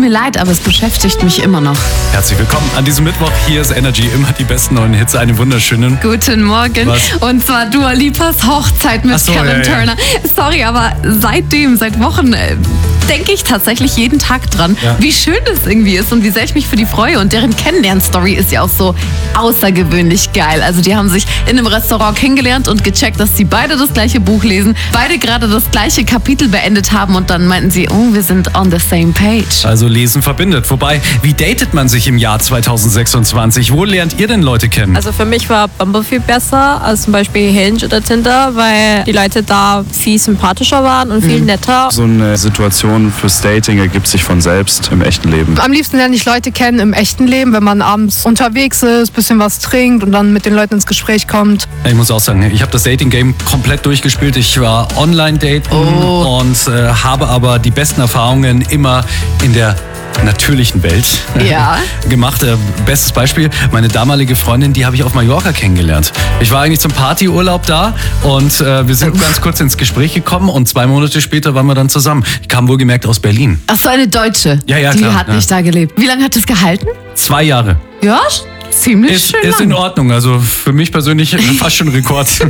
mir leid, aber es beschäftigt mich immer noch. Herzlich willkommen an diesem Mittwoch. Hier ist Energy, immer die besten neuen Hits. Einen wunderschönen Guten Morgen. Was? Und zwar Dua Lipas Hochzeit mit Kevin Turner. Sorry, aber seit Wochen denke ich tatsächlich jeden Tag dran, wie schön das irgendwie ist und wie sehr ich mich für die freue. Und deren Kennenlernstory ist ja auch so außergewöhnlich geil. Also die haben sich in einem Restaurant kennengelernt und gecheckt, dass sie beide das gleiche Buch lesen, beide gerade das gleiche Kapitel beendet haben und dann meinten sie, oh, wir sind on the same page. Also Lesen verbindet. Wobei, wie datet man sich im Jahr 2026? Wo lernt ihr denn Leute kennen? Also für mich war Bumble viel besser als zum Beispiel Hinge oder Tinder, weil die Leute da viel sympathischer waren und viel netter. So eine Situation fürs Dating ergibt sich von selbst im echten Leben. Am liebsten lerne ich Leute kennen im echten Leben, wenn man abends unterwegs ist, bisschen was trinkt und dann mit den Leuten ins Gespräch kommt. Ich muss auch sagen, ich habe das Dating-Game komplett durchgespielt. Ich war Online-Daten und habe aber die besten Erfahrungen immer in der natürlichen Welt gemacht. Bestes Beispiel, meine damalige Freundin, die habe ich auf Mallorca kennengelernt. Ich war eigentlich zum Partyurlaub da und wir sind ganz kurz ins Gespräch gekommen und 2 Monate später waren wir dann zusammen. Ich kam wohlgemerkt aus Berlin. Ach so, eine Deutsche. Ja, die klar, hat nicht da gelebt. Wie lange hat das gehalten? 2 Jahre. Ja, ziemlich schön Ist lang. in Ordnung. Also für mich persönlich fast schon Rekord.